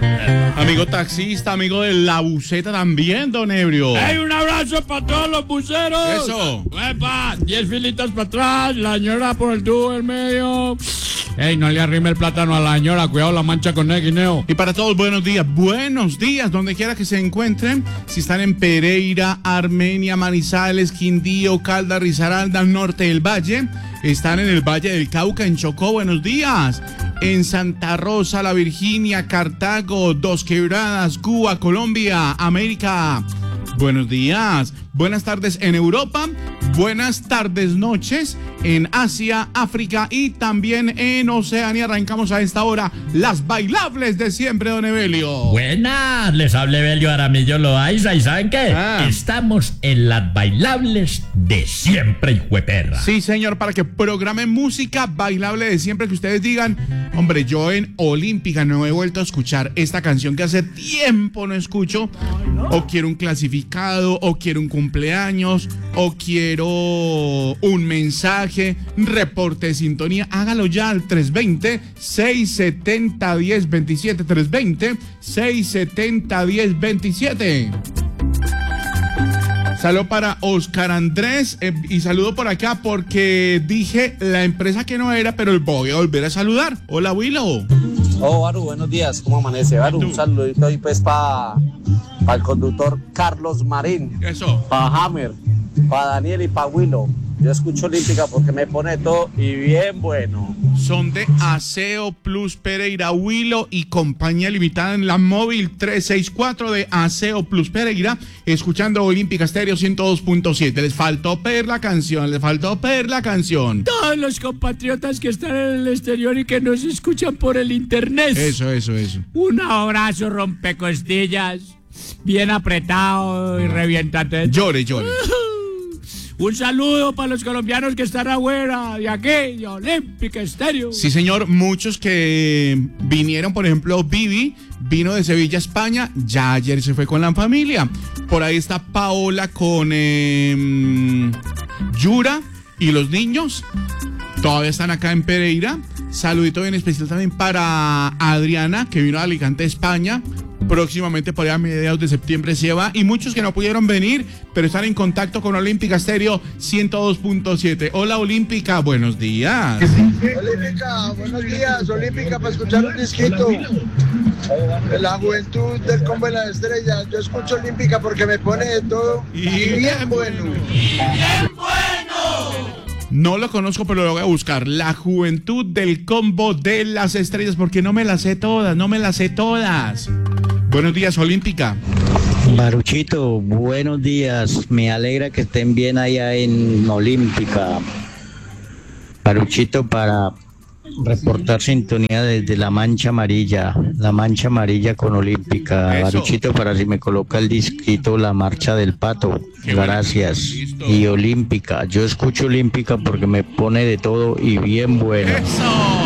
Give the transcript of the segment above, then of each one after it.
Amigo taxista, amigo de la buceta también, don Ebrio. ¡Hey, un abrazo para todos los buceros! Eso. ¡Epa! 10 filitas para atrás, la señora por el tubo en medio. ¡Ey, no le arrime el plátano a la señora! Cuidado, la mancha con el guineo. Y para todos, buenos días, donde quiera que se encuentren. Si están en Pereira, Armenia, Manizales, Quindío, Caldas, Risaralda, norte del Valle. Están en el Valle del Cauca, en Chocó, buenos días. En Santa Rosa, La Virginia, Cartago, Dos Quebradas, Cuba, Colombia, América. Buenos días, buenas tardes en Europa, buenas tardes, noches en Asia, África y también en Oceanía. Arrancamos a esta hora las bailables de siempre, don Evelio. Buenas, les habla Evelio Aramillo Loaiza. ¿Y saben qué? Estamos en las bailables de siempre, hijueperra. Sí, señor, para que programen música bailable de siempre, que ustedes digan, hombre, yo en Olímpica no he vuelto a escuchar esta canción que hace tiempo no escucho, o quiero un clasificado, o quiero un cumpleaños, o quiero un mensaje, reporte de sintonía. Hágalo ya al 320-670-1027, 320-670-1027. Saludo para Oscar Andrés y saludo por acá porque dije la empresa que no era, pero voy a volver a saludar. Hola, Willow. Oh, Baru, buenos días, ¿cómo amanece? Baru, un saludito ahí pues para el conductor Carlos Marín. Eso. Para Hammer, para Daniel y para Willow. Yo escucho Olímpica porque me pone todo y bien bueno. Son de Aseo Plus Pereira, Willow y compañía limitada en la móvil 364 de Aseo Plus Pereira, escuchando Olímpica Estéreo 102.7. Les faltó pedir la canción. Todos los compatriotas que están en el exterior y que nos escuchan por el internet. Eso. Un abrazo rompecostillas, bien apretado y revientante. Llore. Un saludo para los colombianos que están afuera de aquí, de Olímpica Estéreo. Sí, señor, muchos que vinieron, por ejemplo, Vivi vino de Sevilla, España, ya ayer se fue con la familia. Por ahí está Paola con Yura y los niños, todavía están acá en Pereira. Saludito bien especial también para Adriana, que vino a Alicante, España. Próximamente, por allá a mediados de septiembre se va. Y muchos que no pudieron venir, pero están en contacto con Olímpica Estéreo 102.7. Hola, Olímpica, buenos días. Olímpica, buenos días. Olímpica, para escuchar un disquito. La juventud del Combo de las Estrellas. Yo escucho Olímpica porque me pone de todo y bien bueno. No lo conozco, pero lo voy a buscar. La juventud del Combo de las Estrellas, porque no me las sé todas. Buenos días, Olímpica. Baruchito, buenos días. Me alegra que estén bien allá en Olímpica. Baruchito, para reportar sintonía desde La Mancha Amarilla con Olímpica. Eso. Baruchito, para si me coloca el disquito La Marcha del Pato. Qué Gracias. bueno. Listo. Y Olímpica, yo escucho Olímpica porque me pone de todo y bien bueno. ¡Eso!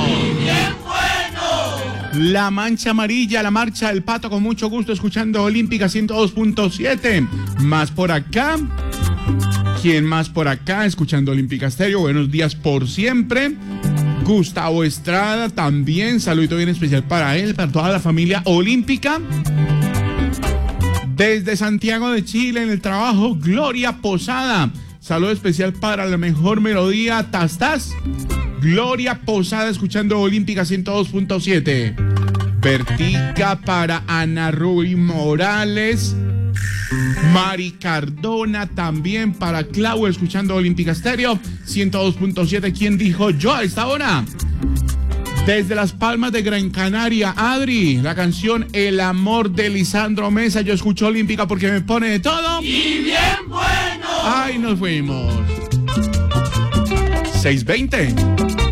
La Mancha Amarilla, la Marcha del Pato, con mucho gusto, escuchando Olímpica 102.7. Más por acá. ¿Quién más por acá? Escuchando Olímpica Estéreo. Buenos días por siempre. Gustavo Estrada también. Saludito bien especial para él, para toda la familia olímpica. Desde Santiago de Chile, en el trabajo, Gloria Posada. Saludo especial para la mejor melodía, Tastás. Gloria Posada, escuchando Olímpica 102.7. Vertica para Ana Rubí Morales. Mari Cardona también para Clau, escuchando Olímpica Estéreo 102.7. ¿Quién dijo yo a esta hora? Desde Las Palmas de Gran Canaria, Adri, la canción El Amor de Lisandro Mesa. Yo escucho Olímpica porque me pone de todo ¡Y bien bueno! ¡Ay, nos fuimos! 6:20.